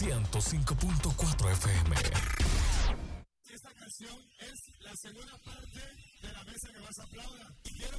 105.4 FM. Esta canción es la segunda parte de la mesa que más aplauda.